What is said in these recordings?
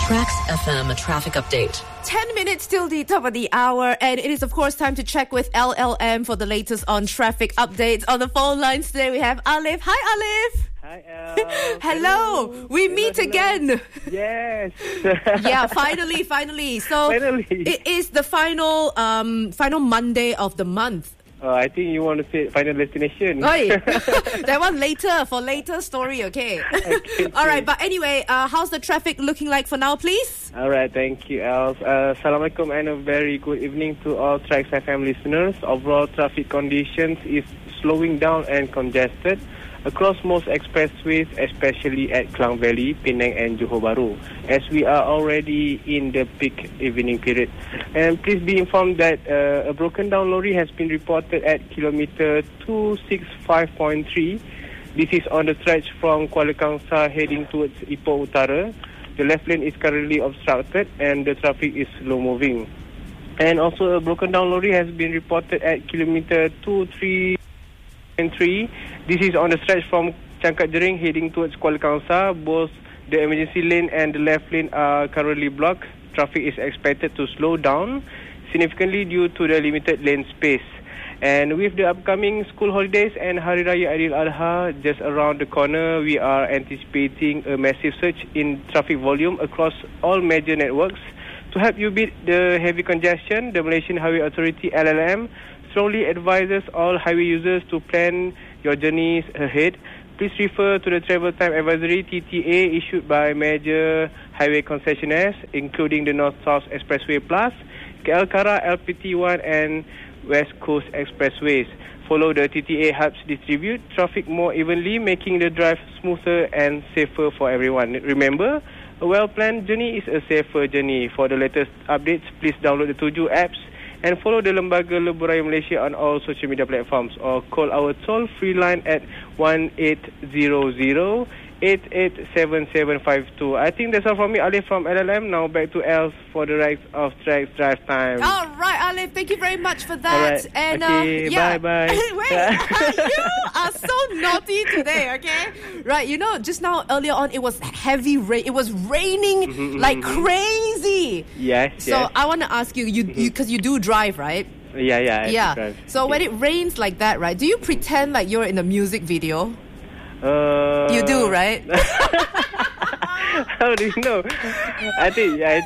Tracks FM traffic update. 10 minutes till the top of the hour, and it is, of course, time to check with LLM for the latest on traffic updates. On the phone lines today, we have Alif. Hi, Alif. Hi, El. Hello. We meet again. Yes. Yeah, finally. So Finally. It is the final Monday of the month. I think you want to say final destination. Oi. That one later, for later story, okay? All right, but anyway, how's the traffic looking like for now, please? All right, thank you, Els. Assalamualaikum and a very good evening to all Tracks FM listeners. Overall traffic conditions is slowing down and congested across most expressways, especially at Klang Valley, Penang and Johor Bahru, as we are already in the peak evening period. And please be informed that a broken down lorry has been reported at kilometer 265.3. This is on the stretch from Kuala Kangsar heading towards Ipoh Utara. The left lane is currently obstructed and the traffic is slow moving. And also a broken down lorry has been reported at kilometer 23.3. This is on the stretch from Changkat Jering heading towards Kuala Kangsar. Both the emergency lane and the left lane are currently blocked. Traffic is expected to slow down significantly due to the limited lane space. And with the upcoming school holidays and Hari Raya Aidil Adha just around the corner, we are anticipating a massive surge in traffic volume across all major networks. To help you beat the heavy congestion, the Malaysian Highway Authority (LLM) strongly advises all highway users to plan your journeys ahead. Please refer to the Travel Time Advisory (TTA) issued by major highway concessionaires, including the North-South Expressway Plus, KL Kara, LPT1 and West Coast Expressways. Follow the TTA helps distribute traffic more evenly, making the drive smoother and safer for everyone. Remember, a well-planned journey is a safer journey. For the latest updates, please download the Tuju apps and follow the Lembaga Lebuh Raya Malaysia on all social media platforms, or call our toll-free line at 1800-887752. I think that's all from me, Alif from LLM. Now back to Els for the rest of Tracks Drive Time. All right, Alif, thank you very much for that. All right. And, okay, yeah. bye-bye. Wait, you are so naughty today, okay? Right, you know, just now, earlier on, it was heavy rain. It was raining like crazy. Yes, So I want to ask you, because you do drive, right? Yeah. Yeah. Drive. So when it rains like that, right, do you pretend like you're in a music video? You do, right? How do you know? I think yes.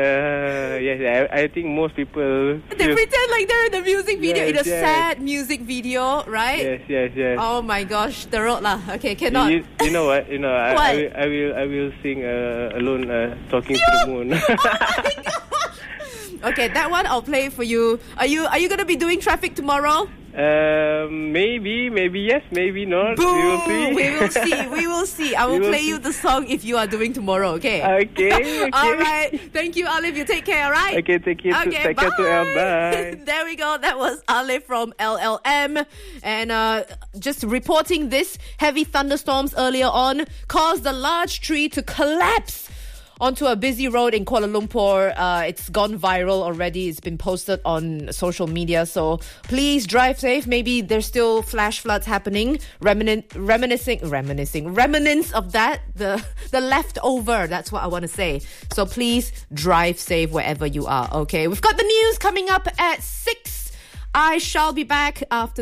I think most people They pretend like they're in a music video, in a sad music video, right? Yes. Oh my gosh, teruk lah. Okay, cannot. You know what? You know, What? I will sing alone, talking to the moon. Oh my gosh. Okay, that one I'll play for you. Are you gonna be doing traffic tomorrow? Maybe yes, maybe not. Boo! We will see. We will see. I will play you the song if you are doing tomorrow, okay? Okay. All right. Thank you, Alif. You take care, all right? Okay, take care. Okay, Take care to El. bye. Bye. There we go. That was Alif from LLM. And just reporting this, heavy thunderstorms earlier on caused a large tree to collapse onto a busy road in Kuala Lumpur. It's gone viral already. It's been posted on social media. So please drive safe. Maybe there's still flash floods happening. Remnants of that. The leftover. That's what I want to say. So please drive safe wherever you are. Okay. We've got the news coming up at 6. I shall be back after